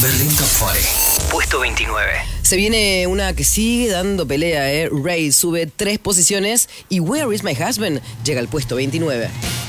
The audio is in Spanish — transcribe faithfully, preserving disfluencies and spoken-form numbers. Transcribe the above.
Berlín Top cuarenta. Puesto veintinueve. Se viene una que sigue dando pelea, ¿eh? Ray sube tres posiciones y Where is my husband llega al puesto veintinueve.